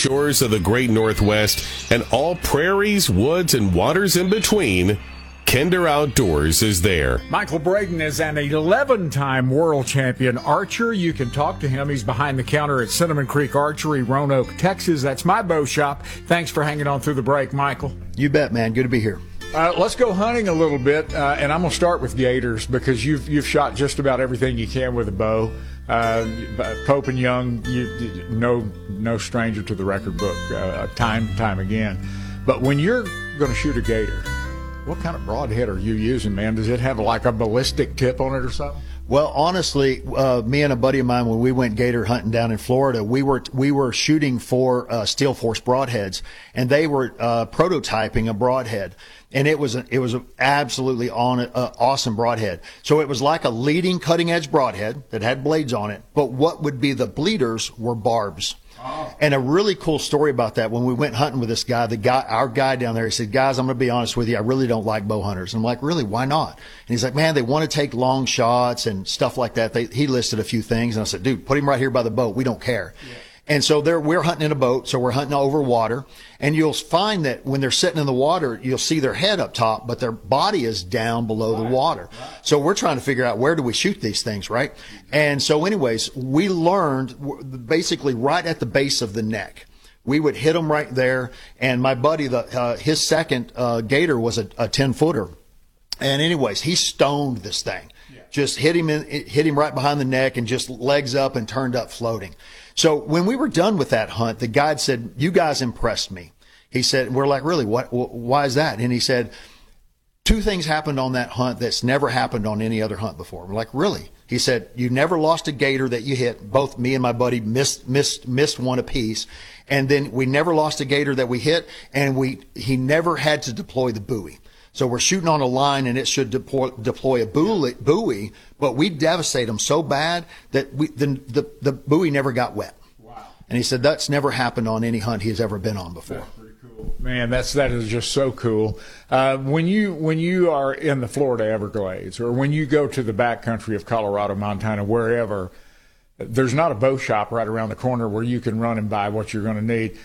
shores of the great Northwest and all prairies, woods, and waters in between, Kinder Outdoors is there. Michael Braden is an 11-time world champion archer. You can talk to him. He's behind the counter at Cinnamon Creek Archery, Roanoke, Texas. That's my bow shop. Thanks for hanging on through the break, Michael. You bet, man. Good to be here. Let's go hunting a little bit, and I'm going to start with gators because you've shot just about everything you can with a bow. Pope and Young, no stranger to the record book, time and time again. But when you're going to shoot a gator, what kind of broadhead are you using, man? Does it have like a ballistic tip on it or something? Well, honestly, me and a buddy of mine, when we went gator hunting down in Florida, we were shooting for Steel Force broadheads, and they were prototyping a broadhead, and it was absolutely awesome broadhead. So it was like a leading cutting edge broadhead that had blades on it, but what would be the bleeders were barbs. And a really cool story about that, when we went hunting with this guy, our guy down there, he said, guys, I'm going to be honest with you, I really don't like bow hunters. I'm like, really, why not? And he's like, man, they want to take long shots and stuff like that. He listed a few things, and I said, dude, put him right here by the boat. We don't care. Yeah. And so we're hunting in a boat, so we're hunting over water, and you'll find that when they're sitting in the water, you'll see their head up top, but their body is down below the water. Right. So we're trying to figure out, where do we shoot these things, right? And so anyways, we learned basically right at the base of the neck. We would hit them right there, and my buddy, his second gator was a 10-footer. And anyways, he stoned this thing. Yeah. Just hit him right behind the neck and just legs up and turned up floating. So when we were done with that hunt, the guide said, you guys impressed me. He said, we're like, really, why is that? And he said, 2 things happened on that hunt that's never happened on any other hunt before. We're like, really? He said, you never lost a gator that you hit. Both me and my buddy missed one apiece. And then we never lost a gator that we hit, and he never had to deploy the buoy. So we're shooting on a line, and it should deploy a buoy, but we devastate them so bad that the buoy never got wet. Wow. And he said that's never happened on any hunt he's ever been on before. That's pretty cool. Man, that is just so cool. When you are in the Florida Everglades, or when you go to the backcountry of Colorado, Montana, wherever, there's not a bow shop right around the corner where you can run and buy what you're going to need.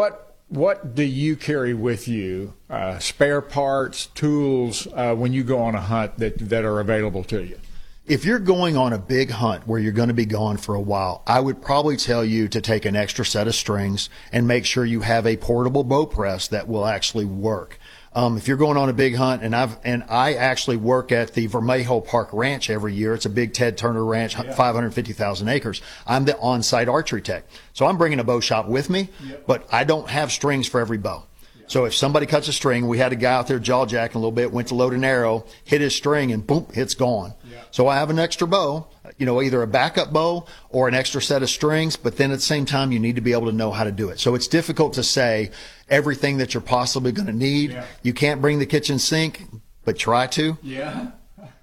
What do you carry with you, spare parts, tools, when you go on a hunt that are available to you? If you're going on a big hunt where you're going to be gone for a while, I would probably tell you to take an extra set of strings and make sure you have a portable bow press that will actually work. If you're going on a big hunt, and I actually work at the Vermejo Park Ranch every year. It's a big Ted Turner ranch, 550,000 acres. I'm the on-site archery tech. So I'm bringing a bow shop with me, but I don't have strings for every bow. So if somebody cuts a string, we had a guy out there jaw jacking a little bit, went to load an arrow, hit his string, and boom, it's gone. So I have an extra bow, either a backup bow or an extra set of strings, but then at the same time, you need to be able to know how to do it. So it's difficult to say everything that you're possibly going to need. Yeah. You can't bring the kitchen sink, but try to. Yeah.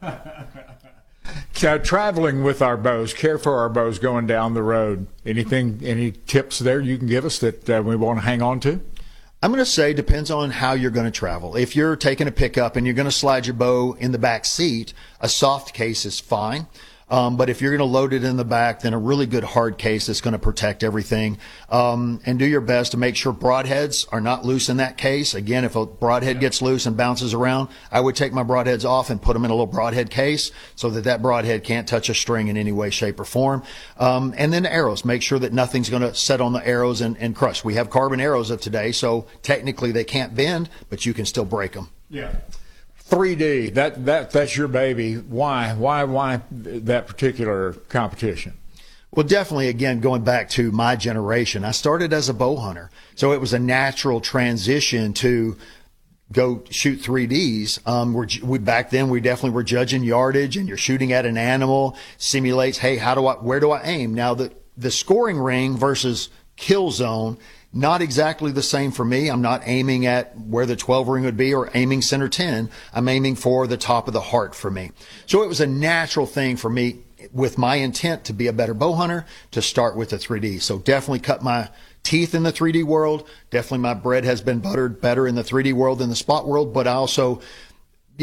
Traveling with our bows, care for our bows going down the road. Any tips there you can give us that we want to hang on to? I'm going to say depends on how you're going to travel. If you're taking a pickup and you're going to slide your bow in the back seat, a soft case is fine. But if you're going to load it in the back, then a really good hard case that's going to protect everything. And do your best to make sure broadheads are not loose in that case. Again, if a broadhead gets loose and bounces around, I would take my broadheads off and put them in a little broadhead case so that broadhead can't touch a string in any way, shape, or form. And then arrows. Make sure that nothing's going to set on the arrows and crush. We have carbon arrows of today, so technically they can't bend, but you can still break them. Yeah. 3D, that's your baby. Why that particular competition? Well, definitely, again, going back to my generation, I started as a bow hunter. So it was a natural transition to go shoot 3Ds. Back then, we definitely were judging yardage, and you're shooting at an animal, simulates, hey, where do I aim? Now, the scoring ring versus kill zone, not exactly the same for me. I'm not aiming at where the 12 ring would be or aiming center 10. I'm aiming for the top of the heart for me. So it was a natural thing for me, with my intent to be a better bow hunter, to start with the 3D. So definitely cut my teeth in the 3D world. Definitely my bread has been buttered better in the 3D world than the spot world, but I also,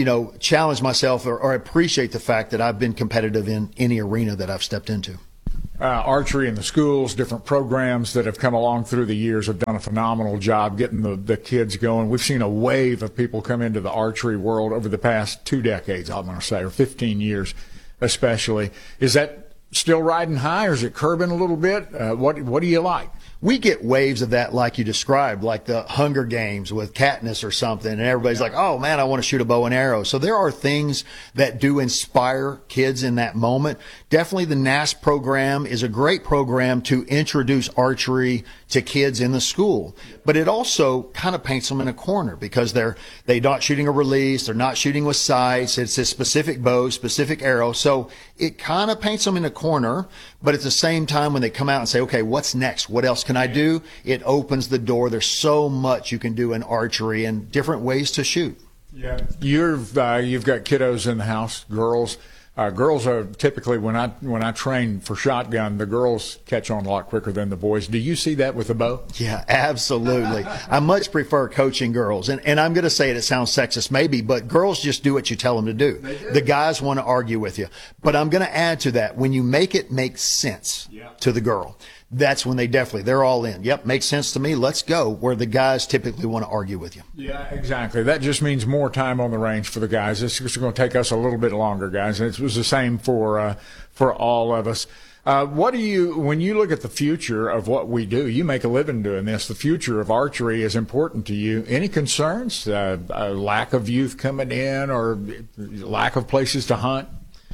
challenge myself or appreciate the fact that I've been competitive in any arena that I've stepped into. Archery in the schools, different programs that have come along through the years have done a phenomenal job getting the kids going. We've seen a wave of people come into the archery world over the past 2 decades, I'm going to say, or 15 years especially. Is that still riding high, or is it curbing a little bit? What do you like? We get waves of that like you described, like the Hunger Games with Katniss or something, and everybody's like, oh man, I want to shoot a bow and arrow. So there are things that do inspire kids in that moment. Definitely the NASP program is a great program to introduce archery to kids in the school. But it also kind of paints them in a corner because they're not shooting a release, they're not shooting with sights, it's a specific bow, specific arrow. So it kind of paints them in a corner, but at the same time when they come out and say, okay, what's next? What else can I do? It opens the door. There's so much you can do in archery and different ways to shoot. Yeah, you've got kiddos in the house, girls. Girls are typically, when I train for shotgun, the girls catch on a lot quicker than the boys. Do you see that with the bow? Yeah, absolutely. I much prefer coaching girls. And I'm going to say it sounds sexist maybe, but girls just do what you tell them to do. The guys want to argue with you. But I'm going to add to that, when you make it make sense to the girl, that's when they're all in. Yep, makes sense to me. Let's go. Where the guys typically want to argue with you. Yeah, exactly. That just means more time on the range for the guys. It's just going to take us a little bit longer, guys. And it was the same for all of us. When you look at the future of what we do, you make a living doing this. The future of archery is important to you. Any concerns? Lack of youth coming in, or lack of places to hunt?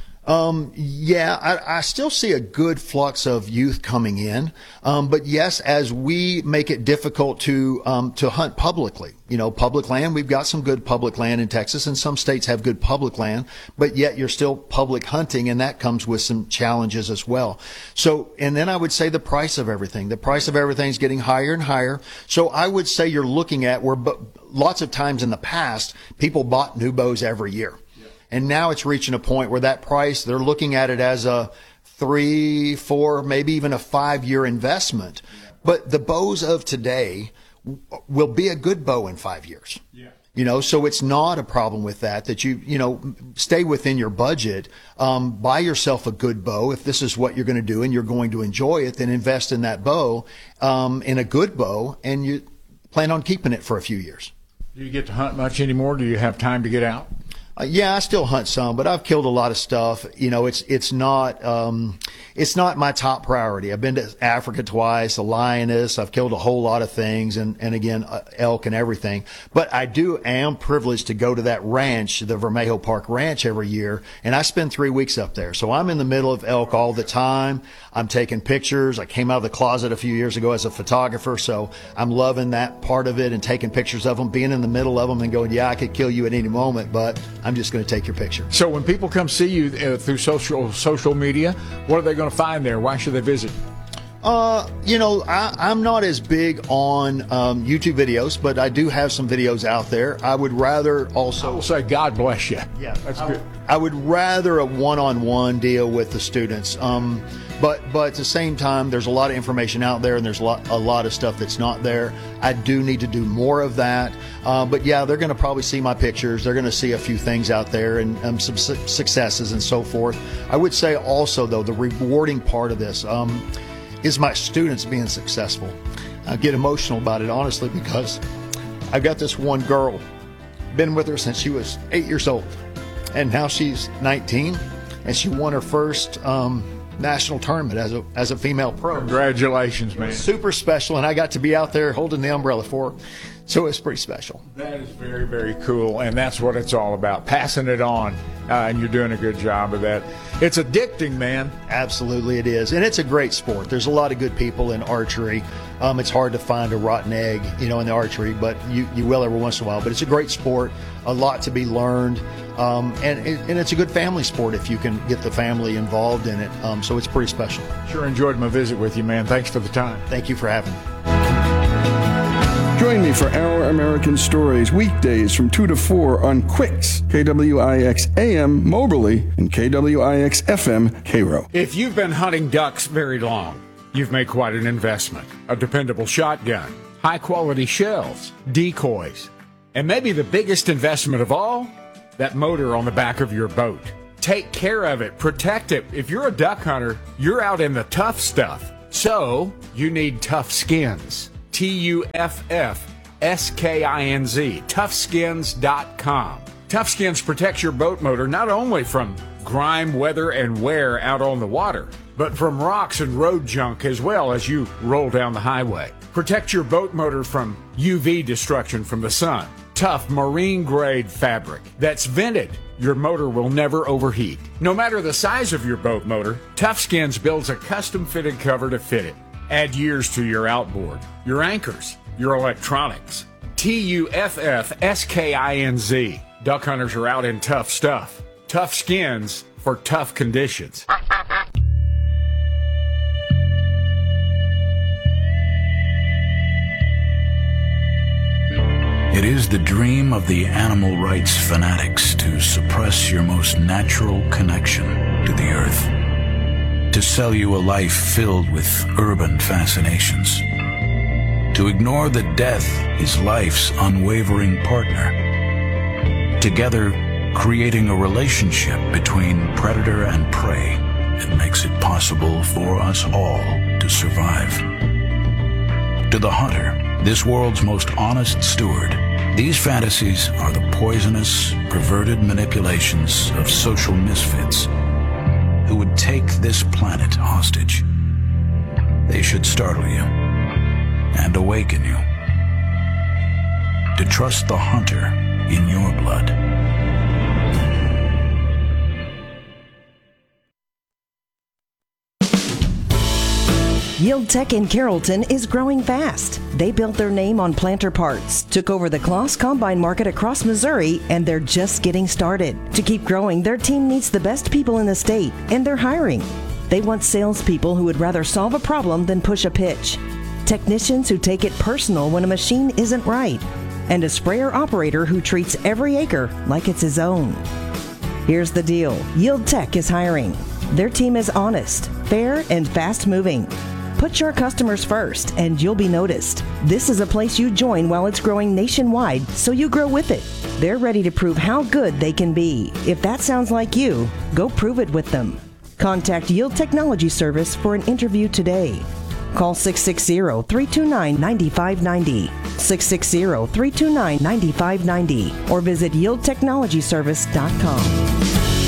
Yeah, I still see a good flux of youth coming in. But yes, as we make it difficult to hunt publicly, public land, we've got some good public land in Texas, and some states have good public land, but yet you're still public hunting, and that comes with some challenges as well. So, and then I would say the price of everything. The price of everything is getting higher and higher. So I would say you're looking at where lots of times in the past, people bought new bows every year. And now it's reaching a point where that price, they're looking at it as a 3, 4, maybe even a 5-year investment. But the bows of today will be a good bow in 5 years. So it's not a problem with that you stay within your budget, buy yourself a good bow. If this is what you're going to do and you're going to enjoy it, then invest in that bow, in a good bow, and you plan on keeping it for a few years. Do you get to hunt much anymore? Do you have time to get out? Yeah, I still hunt some, but I've killed a lot of stuff. It's not my top priority. I've been to Africa twice, a lioness. I've killed a whole lot of things, and again, elk and everything. But I am privileged to go to that ranch, the Vermejo Park Ranch, every year, and I spend 3 weeks up there. So I'm in the middle of elk all the time. I'm taking pictures. I came out of the closet a few years ago as a photographer, so I'm loving that part of it and taking pictures of them, being in the middle of them and going, yeah, I could kill you at any moment, but I'm just going to take your picture. So when people come see you through social media, what are they going to find there? Why should they visit? I'm not as big on YouTube videos, but I do have some videos out there. I would rather also... I will say God bless you. Yeah, that's good. I would rather a one-on-one deal with the students. But at the same time, there's a lot of information out there, and there's a lot of stuff that's not there. I do need to do more of that. But yeah, they're going to probably see my pictures. They're going to see a few things out there and some successes and so forth. I would say also, though, the rewarding part of this is my students being successful. I get emotional about it, honestly, because I've got this one girl, been with her since she was 8 years old, and now she's 19, and she won her first national tournament as a female pro. Congratulations, man. Super special, and I got to be out there holding the umbrella for her. So it's pretty special. That is very, very cool, and that's what it's all about, passing it on, and you're doing a good job of that. It's addicting, man. Absolutely it is, and it's a great sport. There's a lot of good people in archery. It's hard to find a rotten egg, in the archery, but you will every once in a while. But it's a great sport, a lot to be learned, and it's a good family sport if you can get the family involved in it. So it's pretty special. Sure enjoyed my visit with you, man. Thanks for the time. Thank you for having me. Join me for Our American Stories weekdays from 2 to 4 on Quicks, KWIX AM Moberly and KWIX FM Cairo. If you've been hunting ducks very long, you've made quite an investment. A dependable shotgun, high-quality shells, decoys, and maybe the biggest investment of all, that motor on the back of your boat. Take care of it. Protect it. If you're a duck hunter, you're out in the tough stuff. So, you need Tough Skins. TUFFSKINZ. ToughSkins.com. Tough Skins protects your boat motor not only from grime, weather, and wear out on the water, but from rocks and road junk as well as you roll down the highway. Protect your boat motor from UV destruction from the sun. Tough marine-grade fabric that's vented. Your motor will never overheat. No matter the size of your boat motor, Tough Skins builds a custom-fitted cover to fit it. Add years to your outboard, your anchors, your electronics. TUFFSKINZ. Duck hunters are out in tough stuff. Tough Skins for tough conditions. It is the dream of the animal rights fanatics to suppress your most natural connection to the earth, to sell you a life filled with urban fascinations, to ignore that death is life's unwavering partner, together creating a relationship between predator and prey that makes it possible for us all to survive. To the hunter, this world's most honest steward, these fantasies are the poisonous, perverted manipulations of social misfits who would take this planet hostage. They should startle you and awaken you to trust the hunter in your blood. Yield Tech in Carrollton is growing fast. They built their name on planter parts, took over the Kloss Combine market across Missouri, and they're just getting started. To keep growing, their team needs the best people in the state, and they're hiring. They want salespeople who would rather solve a problem than push a pitch, technicians who take it personal when a machine isn't right, and a sprayer operator who treats every acre like it's his own. Here's the deal. Yield Tech is hiring. Their team is honest, fair, and fast-moving. Put your customers first, and you'll be noticed. This is a place you join while it's growing nationwide, so you grow with it. They're ready to prove how good they can be. If that sounds like you, go prove it with them. Contact Yield Technology Service for an interview today. Call 660-329-9590, 660-329-9590, or visit yieldtechnologyservice.com.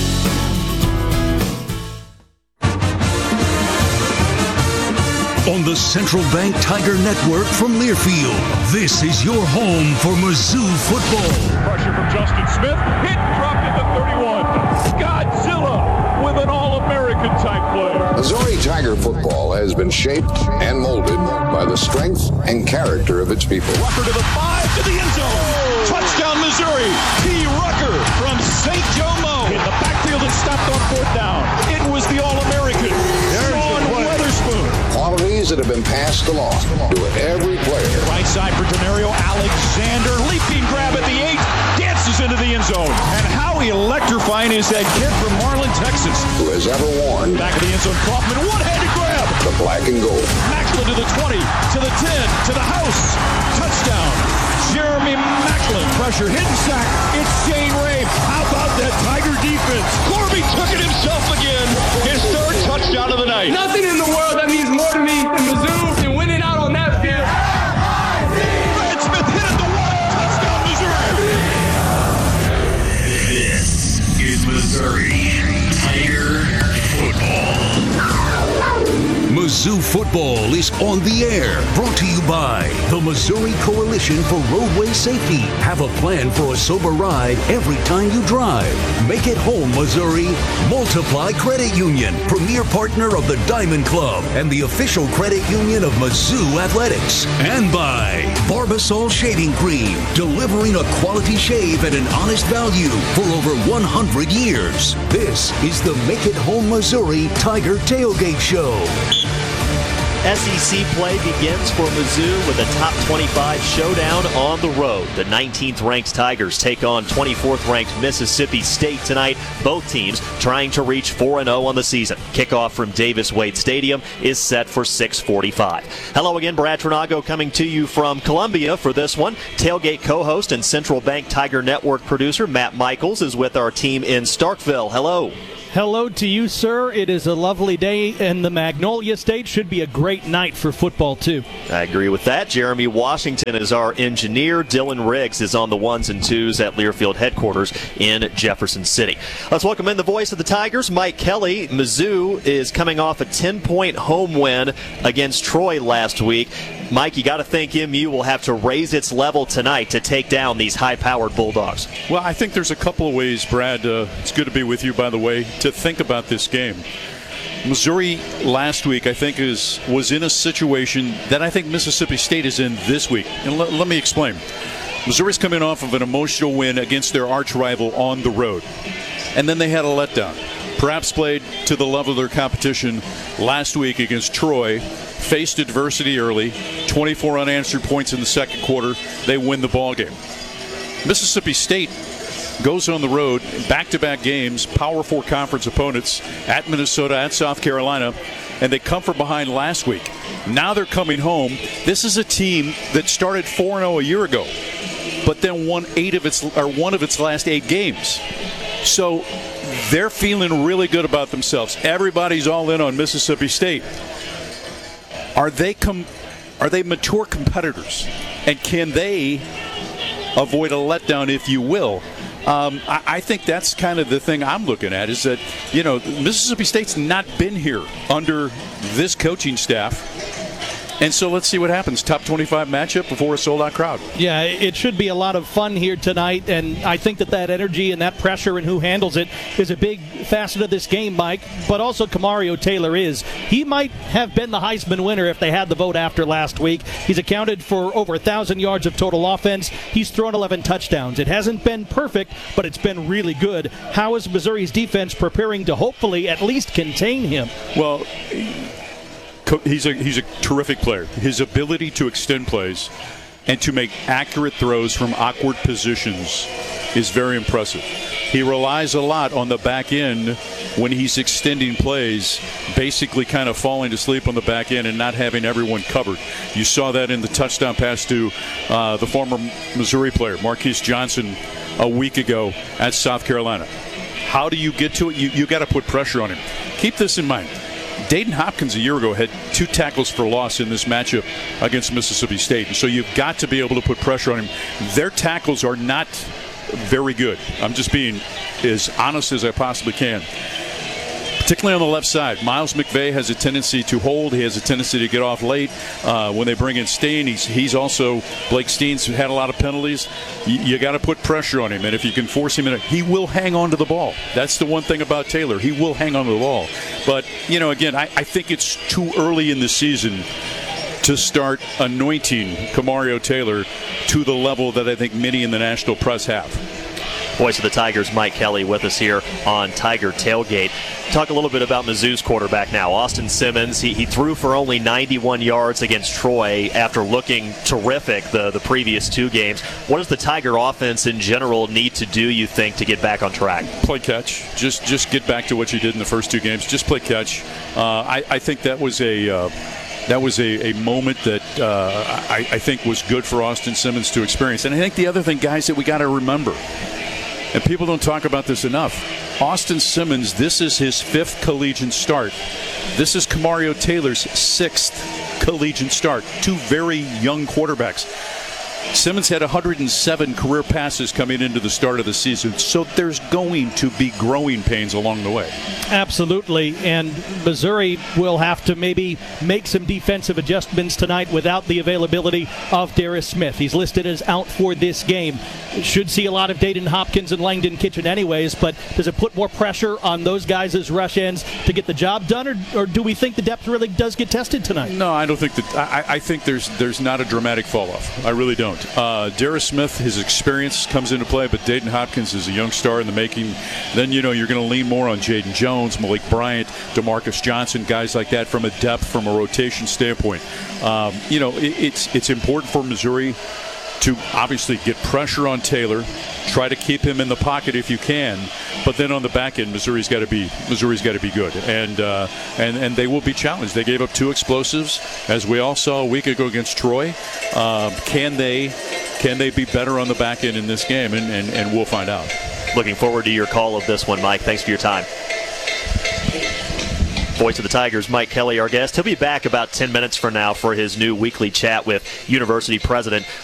On the Central Bank Tiger Network from Learfield, this is your home for Mizzou football. Pressure from Justin Smith, hit, dropped at the 31. Godzilla with an All-American type player. Missouri Tiger football has been shaped and molded by the strength and character of its people. Rucker to the 5, to the end zone. Touchdown, Missouri. T. Rucker from St. Jomo. In the backfield and stopped on 4th down. It was the All-American, Sean Weatherspoon. Qualities that have been passed along to every player. Right side for Demario Alexander. Leaping grab at the 8. Dances into the end zone. And how electrifying is that kid from Marlin, Texas? Who has ever worn Back of the end zone, Kaufman. One-handed grab. the black and gold. Macklin to the 20, to the 10, to the house. Touchdown. Jeremy Macklin. Pressure, hidden sack. It's Shane Ray. How about that Tiger defense? Corby took it himself again. His 3rd touchdown of the night. Nothing in the world that means more to me than Mizzou than winning out on that field. Brad Smith hit at the 1. Touchdown, Missouri. This is Missouri Tiger football. Mizzou football is on the air. Brought to you by the Missouri Coalition for Roadway Safety. Have a plan for a sober ride every time you drive. Make it home, Missouri. Multiply Credit Union, premier partner of the Diamond Club and the official credit union of Mizzou Athletics. And by Barbasol Shaving Cream, delivering a quality shave at an honest value for over 100 years. This is the Make It Home Missouri Tiger Tailgate Show. SEC play begins for Mizzou with a top 25 showdown on the road. The 19th-ranked Tigers take on 24th-ranked Mississippi State tonight. Both teams trying to reach 4-0 on the season. Kickoff from Davis-Wade Stadium is set for 6:45. Hello again, Brad Trinago coming to you from Columbia for this one. Tailgate co-host and Central Bank Tiger Network producer Matt Michaels is with our team in Starkville. Hello. Hello to you, sir. It is a lovely day in the Magnolia State. Should be a great night for football, too. I agree with that. Jeremy Washington is our engineer. Dylan Riggs is on the ones and twos at Learfield headquarters in Jefferson City. Let's welcome in the voice of the Tigers, Mike Kelly. Mizzou is coming off a 10-point home win against Troy last week. Mike, you got to think MU will have to raise its level tonight to take down these high-powered Bulldogs. Well, I think there's a couple of ways, Brad. It's good to be with you, by the way, to think about this game. Missouri last week, I think, was in a situation that I think Mississippi State is in this week. And let me explain. Missouri's coming off of an emotional win against their arch rival on the road. And then they had a letdown. Perhaps played to the level of their competition last week against Troy. Faced adversity early, 24 unanswered points in the second quarter. They win the ball game. Mississippi State goes on the road, back-to-back games, Power 4 conference opponents at Minnesota, at South Carolina, and they come from behind last week. Now they're coming home. This is a team that started 4-0 a year ago, but then won one of its last 8 games. So they're feeling really good about themselves. Everybody's all in on Mississippi State. Are they mature competitors, and can they avoid a letdown, if you will? I think that's kind of the thing I'm looking at, is that, Mississippi State's not been here under this coaching staff. And so let's see what happens. Top 25 matchup before a sold-out crowd. Yeah, it should be a lot of fun here tonight, and I think that energy and that pressure and who handles it is a big facet of this game, Mike, but also Kamario Taylor is. He might have been the Heisman winner if they had the vote after last week. He's accounted for over 1,000 yards of total offense. He's thrown 11 touchdowns. It hasn't been perfect, but it's been really good. How is Missouri's defense preparing to hopefully at least contain him? Well, he's a terrific player. His ability to extend plays and to make accurate throws from awkward positions is very impressive. He relies a lot on the back end when he's extending plays, basically kind of falling to sleep on the back end and not having everyone covered. You saw that in the touchdown pass to the former Missouri player, Marquise Johnson, a week ago at South Carolina. How do you get to it? You got to put pressure on him. Keep this in mind. Dayton Hopkins a year ago had 2 tackles for loss in this matchup against Mississippi State. And so you've got to be able to put pressure on him. Their tackles are not very good. I'm just being as honest as I possibly can. Particularly on the left side. Miles McVay has a tendency to hold. He has a tendency to get off late. When they bring in Steen, he's also, Blake Steen's had a lot of penalties. You got to put pressure on him, and if you can force him in, he will hang on to the ball. That's the one thing about Taylor. He will hang on to the ball. But, again, I think it's too early in the season to start anointing Kamario Taylor to the level that I think many in the national press have. Voice of the Tigers, Mike Kelly, with us here on Tiger Tailgate. Talk a little bit about Mizzou's quarterback now, Austin Simmons. He threw for only 91 yards against Troy after looking terrific the previous 2 games. What does the Tiger offense in general need to do, you think, to get back on track? Play catch. Just get back to what you did in the first 2 games. Just play catch. I think that was a moment that I think was good for Austin Simmons to experience. And I think the other thing, guys, that we got to remember, and people don't talk about this enough, Austin Simmons, this is his 5th collegiate start. This is Kamario Taylor's 6th collegiate start. 2 very young quarterbacks. Simmons had 107 career passes coming into the start of the season, so there's going to be growing pains along the way. Absolutely, and Missouri will have to maybe make some defensive adjustments tonight without the availability of Darius Smith. He's listed as out for this game. Should see a lot of Dayton Hopkins and Langdon Kitchen anyways, but does it put more pressure on those guys as rush ends to get the job done, or do we think the depth really does get tested tonight? No, I don't think that. I think there's not a dramatic fall-off. I really don't. Darius Smith, his experience comes into play, but Dayton Hopkins is a young star in the making. Then, you're going to lean more on Jaden Jones, Malik Bryant. DeMarcus Johnson, guys like that from a depth, from a rotation standpoint. It's important for Missouri to obviously get pressure on Taylor, try to keep him in the pocket if you can, but then on the back end, Missouri's got to be good, and they will be challenged. They gave up 2 explosives, as we all saw a week ago against Troy. Can they be better on the back end in this game? And we'll find out. Looking forward to your call of this one, Mike. Thanks for your time. Voice of the Tigers, Mike Kelly, our guest. He'll be back about 10 minutes from now for his new weekly chat with University President